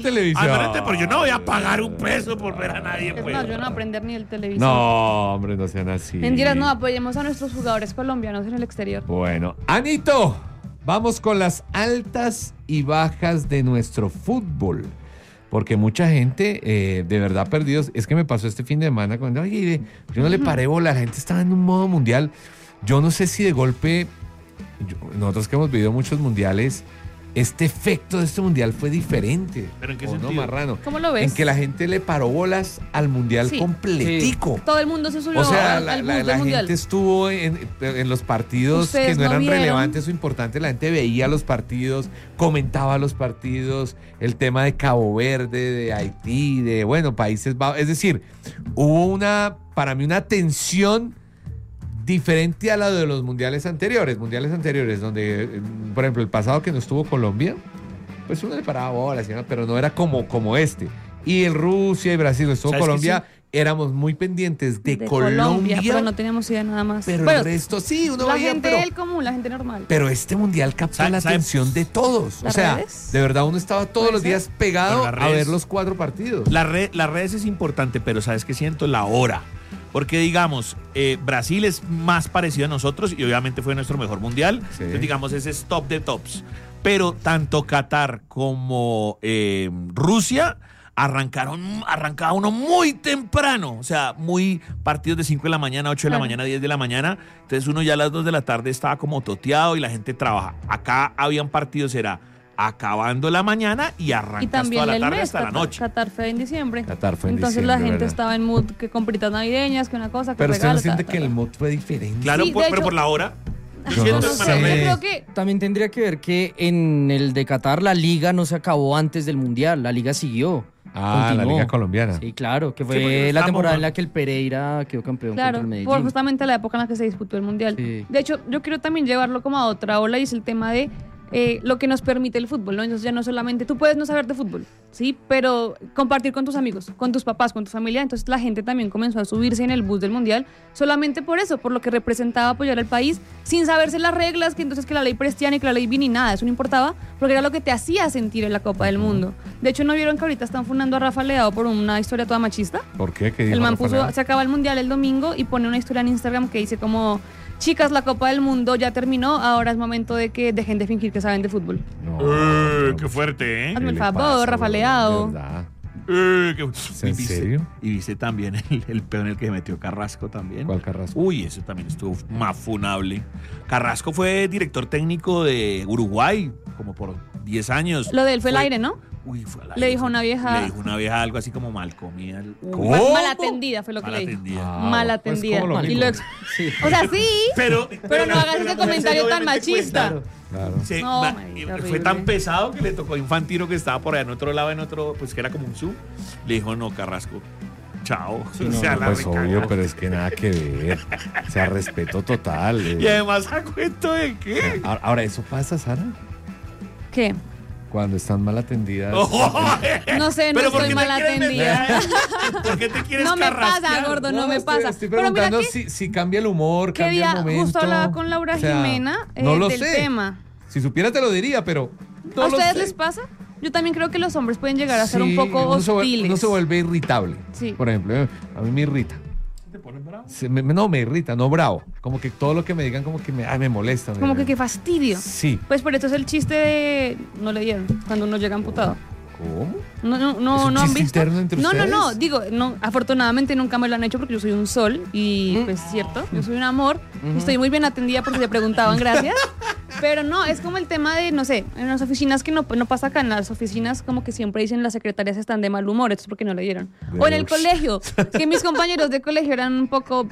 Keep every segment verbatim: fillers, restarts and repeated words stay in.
televisión. Ah, no, pero yo no voy a pagar un peso por ver a nadie. Es Pues. más, yo no aprender ni el televisor. No, hombre, no sean así. Mentiras, no, apoyemos a nuestros jugadores colombianos en el exterior. Bueno, Anito, vamos con las altas y bajas de nuestro fútbol. Porque mucha gente, eh, de verdad, perdidos. Es que me pasó este fin de semana cuando, oye, yo no le paré bola, la gente estaba en un modo mundial. Yo no sé si de golpe, yo, nosotros que hemos vivido muchos mundiales, este efecto de este mundial fue diferente. ¿Pero en qué ¿O sentido? no, Marrano? ¿Cómo lo ves? En que la gente le paró bolas al mundial Sí. completico. Todo el mundo se subió O sea, al, la, al la- bus la del mundial. gente estuvo en, en los partidos Ustedes que no no eran vieron. relevantes o importantes. La gente veía los partidos, comentaba los partidos, el tema de Cabo Verde, de Haití, de, bueno, Países Bajos. Es decir, hubo una, para mí, una tensión diferente a la de los mundiales anteriores. Mundiales anteriores, donde, eh, por ejemplo, el pasado que no estuvo Colombia, pues uno le paraba bolas, ¿sí? Pero no era como, como este. Y en Rusia y Brasil, no estuvo ¿Sabes que Colombia, éramos muy pendientes de, de Colombia, pero no teníamos idea nada más. pero Bueno, el resto sí, uno la veía, gente pero, del común, la gente normal. pero este mundial captó ¿Sabe- la sabe- atención de todos. O ¿Las sea, redes? de verdad uno estaba todos ¿Puede los ser? días pegado Pero las a ver redes- los cuatro partidos. La red, las redes es importante, pero ¿sabes qué siento? La hora. Porque digamos, eh, Brasil es más parecido a nosotros y obviamente fue nuestro mejor mundial. Sí. Entonces, digamos, ese es top de tops. Pero tanto Qatar como eh, Rusia arrancaron, arrancaba uno muy temprano. O sea, muy partidos de cinco de la mañana, ocho de la Claro. mañana, diez de la mañana. Entonces uno ya a las dos de la tarde estaba como toteado y la gente trabaja. Acá habían partidos, era acabando la mañana y Y arrancas también toda la el tarde mes, hasta la Qatar- noche. Qatar fue en diciembre. Qatar fue en Entonces la diciembre, gente ¿verdad? estaba en mood que compritas navideñas, que una cosa, que Pero usted no regalos, siente ta, ta, que el ta. mood fue diferente. Claro, Sí, por- de pero hecho- por la hora. Yo no No sé. sé, yo creo que También tendría que ver que en el de Qatar la liga no se acabó antes del mundial, la liga siguió. Ah, la continuó. Liga Colombiana. Sí, claro, que Sí, porque fue no la estábamos temporada en mal. la que el Pereira quedó campeón Claro, contra el Medellín. por justamente la época en la que se disputó el Mundial. Sí. De hecho, yo quiero también llevarlo como a otra ola y es el tema de eh, lo que nos permite el fútbol, ¿no? Entonces ya no solamente, tú puedes no saber de fútbol, ¿sí? Pero compartir con tus amigos, con tus papás, con tu familia. Entonces la gente también comenzó a subirse en el bus del Mundial solamente por eso, por lo que representaba apoyar al país, sin saberse las reglas, que entonces que la ley Prestiani, que la ley Vini, nada, eso no importaba, porque era lo que te hacía sentir en la Copa del Mundo. De hecho, ¿no vieron que ahorita están fundando a Rafa Leao por una historia toda machista? ¿Por qué? ¿Qué dijo El man Rafa puso, Leao? se acaba el mundial el domingo y pone una historia en Instagram que dice como, chicas, la Copa del Mundo ya terminó, ahora es momento de que dejen de fingir que saben de fútbol. No, Eh, pero- qué fuerte, ¿eh? Hazme ¿qué el le favor, pasa, Rafa weón? Leao. De verdad. Eh, qué- ¿Es en y viste- serio? Y viste también el, el peón en el que se metió Carrasco también. ¿Cuál Carrasco? Uy, eso también estuvo más funable. Carrasco fue director técnico de Uruguay como por diez años. Lo de él fue el Fue- aire, ¿no? Uy, fue al Le aire, dijo fue- una vieja- Le dijo una vieja algo así como mal comida. Uy, ¿Cómo? Mal, mal atendida fue lo que mal le dijo. atendida. Ah, Mal pues atendida. como lo Y mismo. lo ex- Sí. O sea, sí, Pero, pero no la- hagas pero ese la mujer comentario tan obviamente machista. cuenta. Claro. Sí, No, ma- marica, y fue horrible. tan pesado que le tocó a Infantino que estaba por allá en otro lado, en otro, pues que era como un sub. Le dijo, no, Carrasco, chao. Sí, o no, sea, no, la Pues recagó. obvio, pero es que nada que ver. O sea, respeto total. eh. Y además, ¿a cuento de qué? Ahora, ahora, ¿eso pasa, Sara? ¿qué? Cuando están mal atendidas. No sé, no Pero ¿por estoy qué mal te quieres atendida. meter? ¿Por qué te quieres No me pasa, carrasquear? gordo, no, me estoy- pasa. Estoy Pero mira preguntando que, si, si cambia el humor, que cambia día el momento. justo hablaba con Laura O sea, Jimena eh, no lo del sé. tema. Si supiera te lo diría, pero no ¿A lo ustedes sé. les pasa? Yo también creo que los hombres pueden llegar a ser un Sí, poco uno se vuel- hostiles. Uno se vuelve irritable. Sí. Por ejemplo, eh, a mí me irrita. ¿Te pones bravo? Se me- no, me irrita, no bravo. Como que todo lo que me digan como que me, ay, me molesta. Como me- que qué fastidio. Sí. Pues por eso es el chiste de... No le dieron, cuando uno llega amputado. ¿Cómo? No, no, ¿Es no, un no han chiste visto. interno entre no, no, no, ustedes? digo, no, afortunadamente nunca me lo han hecho porque yo soy un sol y pues es cierto, yo soy un amor, y estoy muy bien atendida porque se preguntaban, gracias. Pero no, es como el tema de, no sé, en las oficinas que no, no pasa acá, en las oficinas como que siempre dicen las secretarias están de mal humor, esto es porque no le dieron. O en el Ush. colegio, que mis compañeros de colegio eran un poco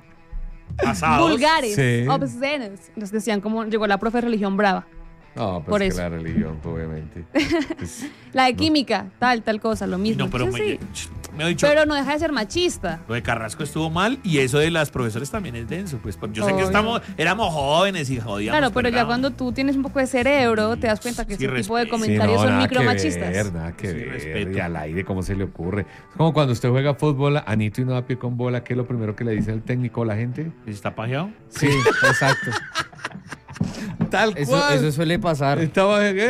Pasados. vulgares, Sí. obscenos. Nos decían como llegó la profe de religión brava. No, pues Por que eso. la religión, obviamente. Es- La de química, tal, tal cosa, lo mismo. No, pero me, Entonces, sí. me ha dicho, Pero no deja de ser machista. lo de Carrasco estuvo mal y eso de las profesores también es denso. Pues porque yo sé que Obvio. estamos, éramos jóvenes y jodíamos. Claro, pero ya era- cuando tú tienes un poco de cerebro, te das cuenta que Sí, ese tipo de respeto. Sí, comentarios no, son nada que micromachistas. ver, nada que Sí, ver. respeto. Y al aire, ¿cómo se le ocurre? Es como cuando usted juega fútbol, Anito y no da pie con bola, ¿qué es lo primero que le dice el técnico a la gente? ¿Está pajeado? Sí, exacto. Tal Eso, cual. eso suele pasar. Estaba, ¿eh?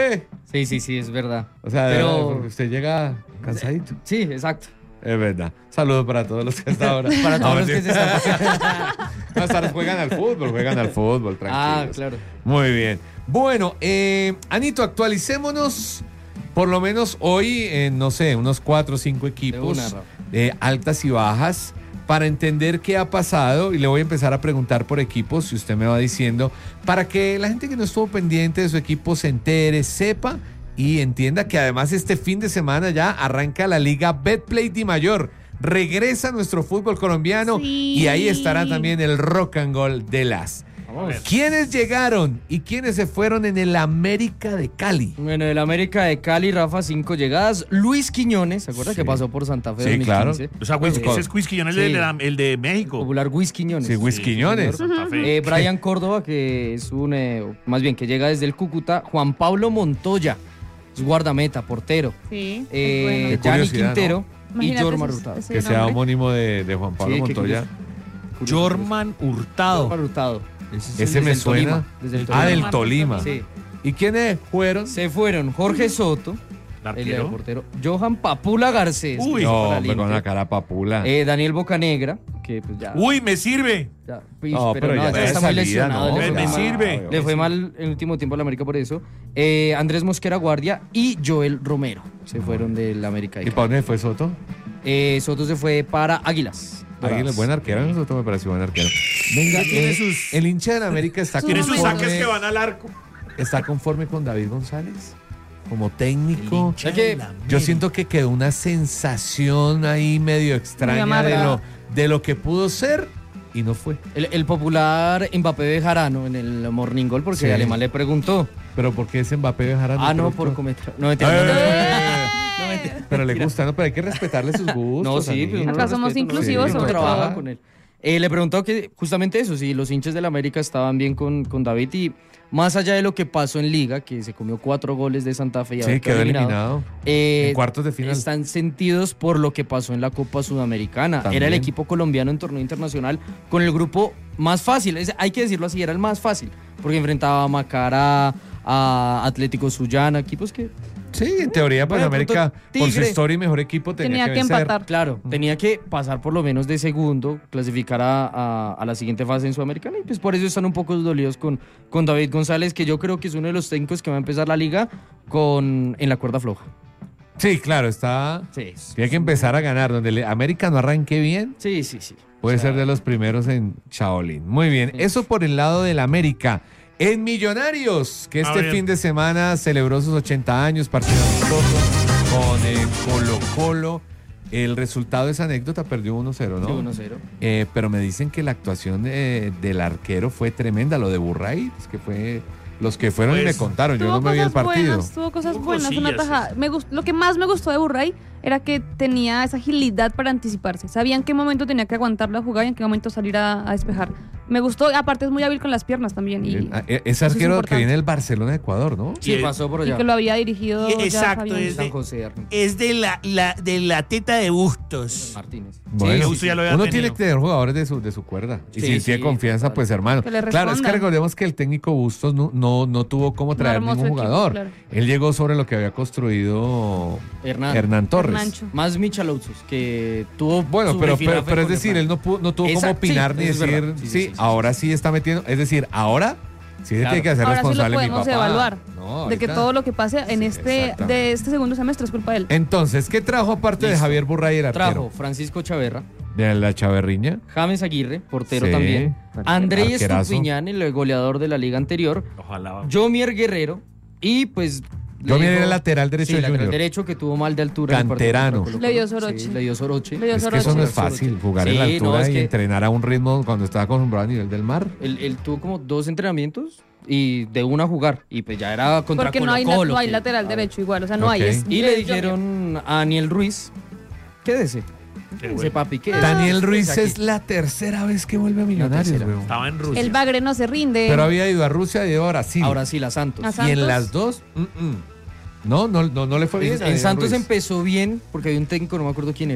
Sí, sí, sí, es verdad. O sea, Pero- porque usted llega cansadito. Sí, exacto. Es verdad. Saludos para todos los que hasta ahora. Para todos No, los que se mentira. están... No, hasta los juegan al fútbol, juegan al fútbol, Ah, tranquilos. claro. Muy bien. Bueno, eh, Anito, actualicémonos por lo menos hoy en, no sé, unos cuatro o cinco equipos De una, Rafa. de altas y bajas para entender qué ha pasado y le voy a empezar a preguntar por equipos, si usted me va diciendo, para que la gente que no estuvo pendiente de su equipo se entere, sepa y entienda que además este fin de semana ya arranca la Liga Betplay Di Mayor. Regresa nuestro fútbol colombiano Sí. y ahí estará también el rock and roll de las. Vamos. ¿Quiénes llegaron y quiénes se fueron en el América de Cali? Bueno, el América de Cali, Rafa, cinco llegadas. Luis Quiñones, ¿se acuerda Sí. que pasó por Santa Fe Sí, dos mil quince? claro. O sea, Whis- Pues, ese es Quisquillón, el, sí. de la- el de México. Popular Luis Quiñones. Sí, Luis Quiñones. señor, Santa Fe. Eh, Brian Córdoba, que es un, eh, más bien, que llega desde el Cúcuta. Juan Pablo Montoya, es guardameta, portero. Sí, Eh, es bueno. Qué Gianni curiosidad, Quintero y Imagínate Jorma ese- Hurtado. ese Que sea nombre. homónimo de, de Juan Pablo Sí, qué Montoya. curioso. Jorman Hurtado. Jorma Hurtado. Ese Desde me el suena. Tolima, desde el Ah, Tolima. del Tolima. Sí. ¿Y quiénes fueron? Se fueron Jorge Soto, ¿El el arquero? portero, Johan Papula Garcés, Uy. que No, fue para hombre, con Olimpia. la cara papula. Eh, Daniel Bocanegra, que pues ya, Uy, me sirve. ya, pues, No, pero, pero no, ya ya de está muy salida, lesionado. no, le, fue me mal, sirve. le fue mal el último tiempo al América por eso. Eh, Andrés Mosquera Guardia y Joel Romero se fueron del América. de ¿Y Cali. para dónde fue Soto? Eh, Soto se fue para Águilas. Águila, Doradas. buen arquero. Soto me pareció buen arquero. Venga, Tiene eh, sus- el hincha de la América está Sus Tiene sus momentos. saques que conforme, van al arco. está conforme con David González como técnico. Ya que Yo siento que quedó una sensación ahí medio extraña de amarga. lo, de lo que pudo ser y no fue. el, el popular Mbappé Bejarano en el Morning Goal, porque Sí. el alemán le preguntó. Pero ¿por qué ese Mbappé Bejarano? Ah, no, productor? por cometer. No, mentira, no, no, Eh, no, mentira. Pero le gusta, ¿no? Pero hay que respetarle sus gustos. No, sí, Anita. pues uno Acá lo somos respeta, uno inclusivos, uno sobre trabaja todo. con él. Eh, le preguntó que justamente eso, si los hinchas del América estaban bien con, con David y más allá de lo que pasó en Liga, que se comió cuatro goles de Santa Fe y Sí, haber quedó eliminado. eh, En cuartos de final. Están sentidos por lo que pasó en la Copa Sudamericana. También. Era el equipo colombiano en torneo internacional con el grupo más fácil. Es- hay que decirlo así, era el más fácil. Porque enfrentaba a Macará, a Atlético Sullana, equipos que, Sí, en teoría, pues Bueno, América, pronto por su Tigre. historia y mejor equipo, tenía, Tenía que, que vencer. empatar. claro, tenía que pasar por lo menos de segundo, clasificar a, a- a la siguiente fase en Sudamericana. Y pues por eso están un poco dolidos con, con David González, que yo creo que es uno de los técnicos que va a empezar la liga con en la cuerda floja. Sí, claro, está. Sí, Tiene que empezar a ganar. Donde le- América no arranque bien, sí, sí. sí. puede O sea, ser de los primeros en Shaolin. Muy bien, Sí. eso por el lado del América. En Millonarios, que A este ver. fin de semana celebró sus ochenta años, partido amistoso con eh, Colo Colo. El resultado de esa anécdota perdió uno cero, ¿no? sí, uno cero. Eh, pero me dicen que la actuación eh, del arquero fue tremenda, lo de Burray, es que fue los que fueron y Pues, me contaron, yo Tuvo no me vi el cosas partido. buenas, tuvo cosas Tuvo buenas, una cosillas, tajada. Me gust- lo que más me gustó de Burray era que tenía esa agilidad para anticiparse. Sabía en qué momento tenía que aguantar la jugada y en qué momento salir a, a despejar. Me gustó, aparte es muy hábil con las piernas también. Y, Eh, eh, Ese eso es arquero que importante. viene del Barcelona de Ecuador, ¿no? Sí, Y el- pasó por y allá. que lo había dirigido Y- ya exacto, Fabián. es San de- José de Argentina. Es de la, la- de la teta de Bustos. Martínez. Bueno, justo ya lo había uno tenido. tiene que tener jugadores de su, de su cuerda. Y Sí, si sí, tiene confianza, total. pues hermano. Que le Claro, es que responda. recordemos que el técnico Bustos no, no, no tuvo cómo traer armó su ningún equipo, jugador. claro. Él llegó sobre lo que había construido Hernán. Hernán Torres. Hernancho. Más Michaloutsos, que tuvo. Bueno, su pero, pero, rifirrafe pero es con decir, Hernán. él no, pudo, no tuvo cómo Exacto, sí, opinar ni eso es decir, verdad. sí, Sí, sí, sí, sí. ahora sí está metiendo. Es decir, ahora sí se Claro. tiene que hacer Ahora sí lo responsable mi podemos papá. evaluar. No, de que ahorita- todo lo que pase en Sí, este exactamente. de este segundo semestre es culpa de él. Entonces, ¿qué trajo aparte de Listo. Javier Burray el arquero? Trajo Francisco Chaverra, De la Chaverriña. James Aguirre, portero Sí. también. Andrés Arquerazo. Estupiñán, el goleador de la liga anterior. Ojalá. Jomier Guerrero. Y pues. Yo le miré dijo- el lateral derecho Sí, de lateral Junior. derecho que tuvo mal de altura. en el partido Canterano. contra Colo-Colo. Le dio soroche. Sí, le dio soroche. Le dio Es que eso no es Soroche. fácil, jugar en Sí, la no, altura es y que- entrenar a un ritmo cuando está acostumbrado a nivel del mar. Él, él tuvo como dos entrenamientos y de una a jugar. Y pues ya era contra Porque no hay, Colo-Colo, no hay que- lateral a- derecho igual, o sea, no hay. Ok. Es, Y le es dijeron a Daniel Ruiz, quédese. Quédese, bueno. papi, quédese. Daniel Ruiz Aquí. es la tercera vez que vuelve a Millonarios, tercera. weón. Estaba en Jomier. Rusia. El bagre no se rinde. Pero había ido a Rusia y ido a Brasil. Ahora sí, la Santos. A y Santos. en las dos, mm, mm. no, no, no, no le fue bien. En, a en Daniel Santos Ruiz. empezó bien, porque había un técnico, no me acuerdo quién era,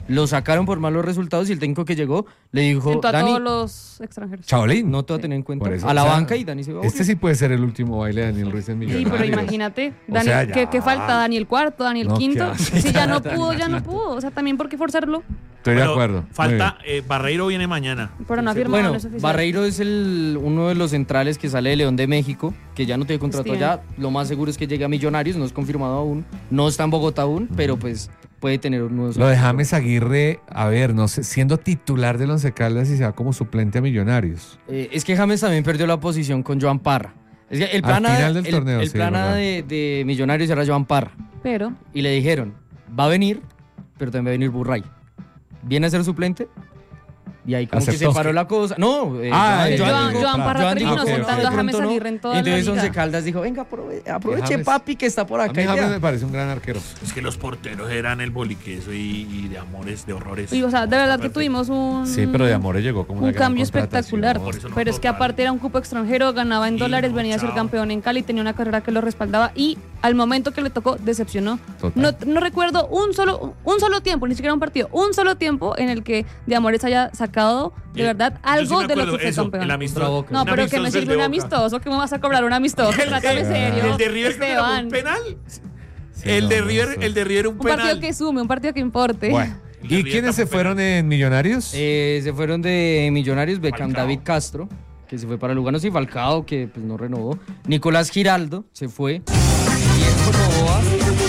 Lo sacaron por malos resultados y el técnico que llegó le dijo, Sentó a Dani, todos los extranjeros. Chaolín. no te voy a tener en cuenta. Por eso, A la o sea, banca y Dani se va a Este sí puede ser el último baile de Daniel Ruiz en Sí, Millonarios. pero imagínate, O Daniel, sea, ya. ¿qué, qué falta? Daniel cuarto, Daniel No, ¿qué quinto. hace? Si ya no pudo, ya no pudo. O sea, también por qué forzarlo. Estoy de Pero acuerdo. Muy Falta, eh, Barreiro viene mañana. Pero no ha Sí, firmado, Bueno, no es oficial. Barreiro es el, uno de los centrales que sale de León de México, que ya no tiene contrato Steven. allá. Lo más seguro es que llegue a Millonarios, no es confirmado aún. No está en Bogotá aún, pero pues puede tener un nuevo. Lo de James Aguirre, a ver, no sé, siendo titular del Once Caldas y se va como suplente a Millonarios. Eh, es que James también perdió la posición con Joan Parra. Es que el Al plan A, final del el, torneo, el sí, plan A verdad. de, de Millonarios era Joan Parra. Pero, Y le dijeron, va a venir, pero también va a venir Burray. ¿Viene a ser suplente? Y ahí como que Aceptó. se paró la cosa. No, eh, Ah, Joan- eh, Joan, Joan- Joan, Joan Parra Joan terminó dijo, ok, sentando ok. a James de pronto no. Aguirre en toda Entonces la Once liga. Caldas dijo, venga, aprove- aproveche James- papi que está por A acá. mí y James ya". me parece un gran arquero. Es que los porteros eran el boliqueso y, y de amores, de horrores. Y, o sea, de verdad que Perfecto. tuvimos un, Sí, pero de Amores llegó como una un gran cambio contratación. espectacular. Por eso no Pero es que total. aparte era un cupo extranjero, ganaba en Sí, dólares, no, venía a ser chao. campeón en Cali, tenía una carrera que lo respaldaba y al momento que le tocó decepcionó. Total. No, no recuerdo un solo, un solo tiempo, ni siquiera un partido, un solo tiempo en el que de Amores haya sacado de Eh, verdad yo algo sí me de lo acuerdo, que fue eso, campeón. el amistoso. Otra boca. No, un pero que me amistoso sirve un de Boca. amistoso, que me vas a cobrar un amistoso, trátame serio. El de River creo que era Esteban. un penal. Sí, el, no, de no River, sé. el de River un Un penal. partido que sume, un partido que importe. Bueno. El de ¿Y River quiénes se tampoco fueron en Millonarios? Eh, se fueron de Millonarios, Beckham Falcao. David Castro, que se fue para Lugano, y Falcao, que pues no renovó. Nicolás Giraldo se fue. Diego Novoa.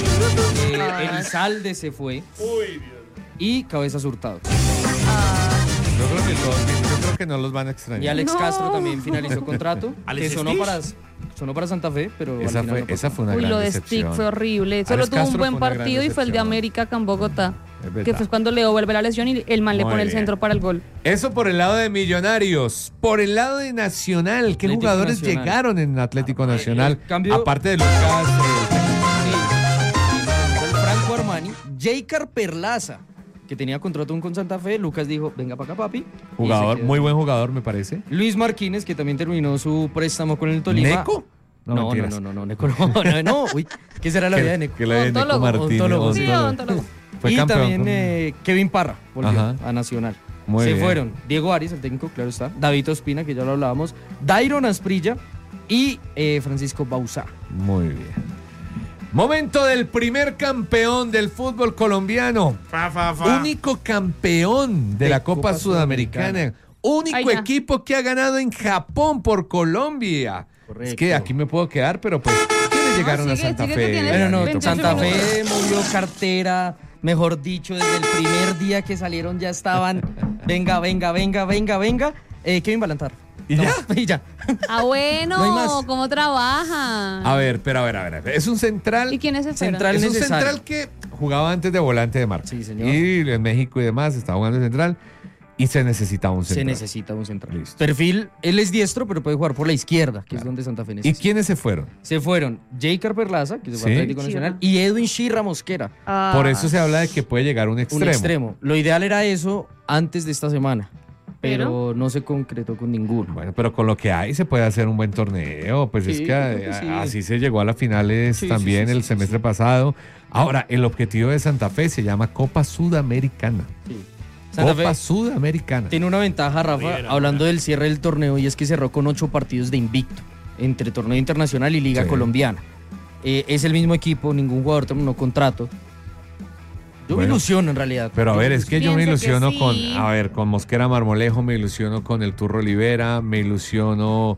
Eh, Elizalde se fue. Y Cabezas Hurtado. Yo creo que todos- yo creo que no los van a extrañar. Y Alex No. Castro también finalizó contrato. Alex que sonó Stich. para, sonó para Santa Fe, pero al Esa final fue, no pasó. esa fue una Uy, gran lo de decepción. Stick fue horrible. Solo Alex tuvo un Castro buen fue una gran partido y fue el de decepción. América acá en Bogotá. Es verdad. Que fue cuando Leo vuelve la lesión y el man le Muy pone el bien. centro para el gol. Eso por el lado de Millonarios. Por el lado de Nacional, ¿qué Atlético jugadores Nacional. llegaron en Atlético Nacional? el cambio- Aparte de Lucas. eh, Sí. El Franco Armani, Jaycar Perlaza, que tenía contrato aún con Santa Fe. Lucas dijo, venga para acá, papi. Y jugador, se quedó. muy buen jugador, me parece. Luis Marquínez, que también terminó su préstamo con el Tolima. ¿Neco? No, no, no, mentiras. no, no, no, Neco, no, no, no. Uy, ¿qué será la vida de Neco? Que la de Neco Odontólogo. Martínez. Odontólogo, Sí, odontólogo. odontólogo. Fue y campeón también con- eh, Kevin Parra volvió Ajá. a Nacional. Muy Se bien. fueron Diego Arias, el técnico, claro está. David Ospina, que ya lo hablábamos. Dairon Asprilla y eh, Francisco Bauzá. Muy bien. Momento del primer campeón del fútbol colombiano. Fa, fa, fa. Único campeón de, De la Copa, Copa Sudamericana. Sudamericana. Único Ay, ya. equipo que ha ganado en Japón por Colombia. Correcto. Es que aquí me puedo quedar, pero pues, ¿quiénes llegaron sigue, a Santa sigue que Fe? tienes Bueno, no, Danielito? Santa veintiocho Fe movió cartera, mejor dicho, desde el primer día que salieron ya estaban, venga, venga, venga, venga, venga. Eh, Kevin Balantar. ¿Y No, ya? y ya. Ah, bueno, No hay más. ¿cómo trabaja? A ver, pero a ver, a ver, a ver. Es un central. ¿Y quiénes se fueron? Central. Es un necesario. central que jugaba antes de volante de marca. Sí, señor. Y en México y demás estaba jugando de central. Y se necesitaba un Se central. necesita un central. Listo. Perfil, él es diestro, pero puede jugar por la izquierda, que es Claro. donde Santa Fe ¿Y necesita. quiénes se fueron? Se fueron Jaycar Perlaza, que se fue Sí. a Atlético Shira. Nacional, y Edwin Shirra Mosquera, Ah, Por eso se habla de que puede llegar un extremo. un extremo. Lo ideal era eso antes de esta semana, pero, Pero- no se concretó con ninguno. Bueno, pero con lo que hay se puede hacer un buen torneo. Pues es Sí, que, yo a- creo que sí. a- así se llegó a las finales Sí, sí, también sí, el sí, semestre sí. pasado. Ahora, el objetivo de Santa Fe se llama Copa Sudamericana. Sí. Santa Copa Fe Sudamericana. tiene una ventaja, Rafa, Riera, hablando ahora. del cierre del torneo, y es que cerró con ocho partidos de invicto entre torneo internacional y liga Sí. colombiana. Eh, es el mismo equipo, ningún jugador terminó contrato. Yo me Bueno, ilusiono en realidad. Pero a Yo ver, me es que yo me Piense que ilusiono sí. con, a ver, con Mosquera Marmolejo, me ilusiono con el Turro Olivera, me ilusiono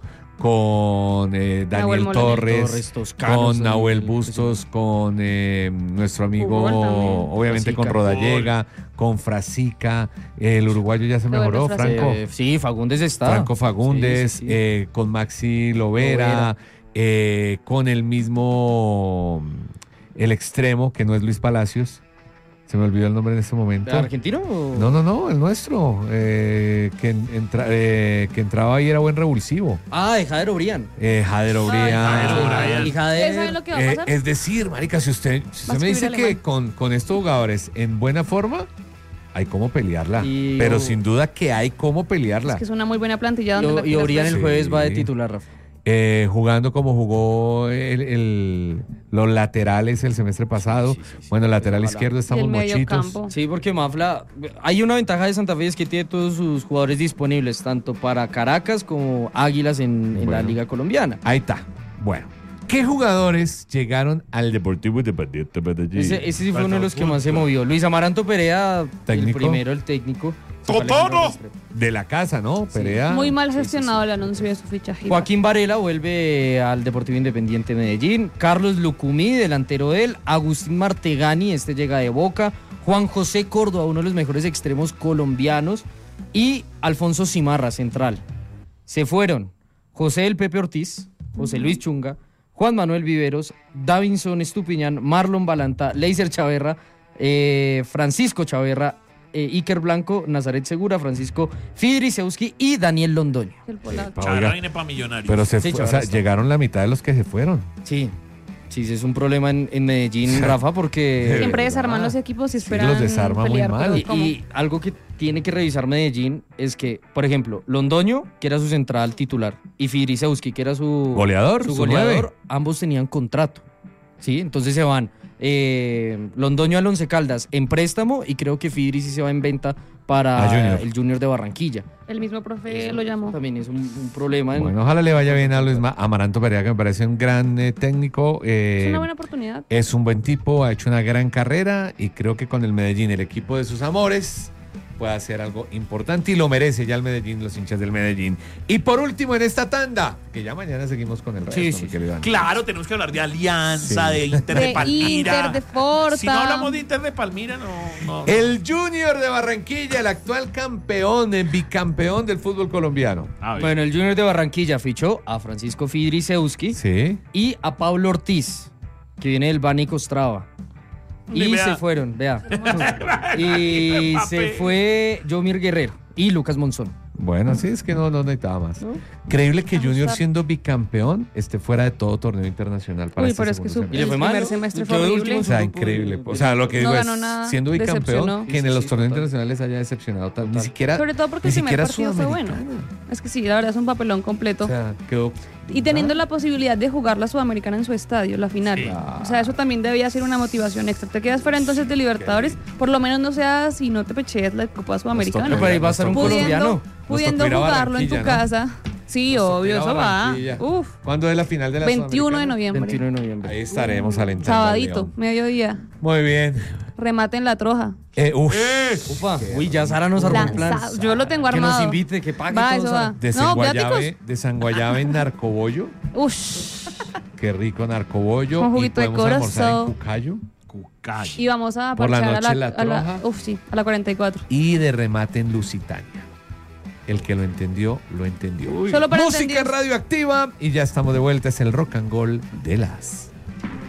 con eh, Daniel Nahuel Molina. Torres, Torres, Toscanos, con también, Nahuel pues, Bustos, con eh, nuestro amigo, Fútbol también. obviamente con Frasica. Rodallega, con Frasica, el uruguayo ya se Qué bueno, mejoró, Frasica. Franco. Eh, sí, Fagundes está. Franco Fagundes, Sí, sí, sí. eh, con Maxi Lovera, Lovera. eh, con el mismo, el extremo, que no es Luis Palacios. Se me olvidó el nombre en este momento. ¿De argentino? o- No, no, no, el nuestro, eh, que, en- entra- eh, que entraba ahí era buen revulsivo. Ah, de Jader Obrián. Eh, Jader Obrián. Jader Obrián. Y Jader- ¿Ustedes saben lo que va a Eh, pasar? es decir, marica, si usted, si Va a usted me dice escribir que alemán. con, con estos jugadores en buena forma, hay cómo pelearla. Y- pero sin duda que hay cómo pelearla. Es que es una muy buena plantilla donde Y, la y quieras Obrián ver. el jueves va de Sí. titular, Rafa. eh, jugando como jugó el, el- los laterales el semestre pasado. Sí, sí, sí, bueno, sí, lateral ojalá. izquierdo Y estamos el medio mochitos. campo. Sí, porque Mafla, hay una ventaja de Santa Fe, es que tiene todos sus jugadores disponibles, tanto para Caracas como Águilas en, en la Bueno. Liga Colombiana. Ahí está. Bueno, ¿qué jugadores llegaron al Deportivo Independiente Medellín? Ese, ese sí fue uno de los que más se movió. Luis Amaranto Perea, ¿Técnico? el primero, el técnico. ¡Totono! De la casa, ¿no? Perea. Muy mal gestionado el anuncio de su fichaje. Joaquín Varela vuelve al Deportivo Independiente Medellín. Carlos Lucumí, delantero de él. Agustín Martegani, este llega de Boca. Juan José Córdoba, uno de los mejores extremos colombianos. Y Alfonso Cimarra, central. Se fueron José El Pepe Ortiz, José Luis Chunga, Juan Manuel Viveros, Davinson Estupiñán, Marlon Balanta, Leiser Chaverra, eh, Francisco Chaverra, eh, Iker Blanco, Nazaret Segura, Francisco Fidrisewski y Daniel Londoño. El polaco. Oiga, Chavarra viene para Millonarios. Pero se Sí, fue- o Chavarra sea, está. llegaron la mitad de los que se fueron. Sí, sí, sí, es un problema en, en Medellín, Rafa, porque... Siempre verdad. desarman los equipos y Sí, esperan los desarma muy pelear, mal. pero Y, ¿cómo? y algo que tiene que revisar Medellín es que, por ejemplo, Londoño, que era su central titular, y Fidrisewski, que era su Goleador, su su goleador, nueve. ambos tenían contrato. ¿Sí? Entonces se van eh, Londoño al Once Caldas en préstamo y creo que Fidri sí se va en venta para A Junior. el Junior de Barranquilla. El mismo profe Eso lo llamó. También es un, un problema. en- Bueno, ojalá le vaya bien a Luis Ma- Amaranto Perea, que me parece un gran eh, técnico. eh, Es una buena oportunidad. Es un buen tipo, ha hecho una gran carrera y creo que con el Medellín, el equipo de sus amores, puede hacer algo importante y lo merece ya el Medellín, los hinchas del Medellín. Y por último, en esta tanda, que ya mañana seguimos con el resto, Sí, sí, mi querido Dani. Claro, tenemos que hablar de Alianza, Sí. de Inter de, De Palmira. Inter, de Forta. Si no hablamos de Inter de Palmira, no. no. El Junior de Barranquilla, el actual campeón, el bicampeón del fútbol colombiano. A ver. Bueno, el Junior de Barranquilla fichó a Francisco Fidrisewski Sí. y a Pablo Ortiz, que viene del Bani Costrava. Y Y vea. se fueron, vea. y Mbappé. se fue Jomir Guerrero y Lucas Monzón. Bueno, sí, es que no, no necesitaba más. ¿No? Increíble que Vamos a Junior, estar- siendo bicampeón, esté fuera de todo torneo internacional para Uy, este pero es que segundo su- Y le semestre. fue El mal, primer ¿no? semestre Quedó fue de horrible. último en O su sea, grupo increíble. de- O sea, lo que No digo ganó es, nada, siendo bicampeón, decepcionó. que en Sí, sí, los sí, torneos total. internacionales haya decepcionado tal, ni Total. siquiera, Sobre todo porque ni el primer siquiera partido fue bueno. Sudamericana. Es que sí, la verdad es un papelón completo. O sea, quedó. Y teniendo la posibilidad de jugar la Sudamericana en su estadio, la final. Sí. O sea, eso también debía ser una motivación extra. Te quedas fuera entonces de Libertadores, por lo menos no seas y no te pechees la Copa Sudamericana. Pero ahí va a estar un Pudiendo- colombiano. Pudiendo ir a jugarlo en tu Barranquilla, ¿no? casa. Sí, Nos tocó obvio, ir a eso va. Barranquilla. Uf, ¿Cuándo es la final de la veintiuno de Sudamericana? noviembre. veintiuno de noviembre. Ahí estaremos alentando. al Sabadito, León. mediodía. Muy bien. Remate en la troja. Eh, uf. Upa, uy, ya Sara nos armó un plan. Lanzado. Yo lo tengo Que armado. nos invite, que pague Va, todo, eso Sara. va. De No, San viáticos. Guayabe, de San Guayabe en Narcobollo. Ush. Qué rico Narcobollo. Con Y juguito de podemos almorzar en corazón. Cucayo. Cucayo. Y vamos a Por la parchar noche a la, la a la- troja. uf, sí, a la cuarenta y cuatro. Y de remate en Lusitania. El que lo entendió, lo entendió. Solo para Música entendidos. radioactiva. Y ya estamos de vuelta. Es el rock and roll de las.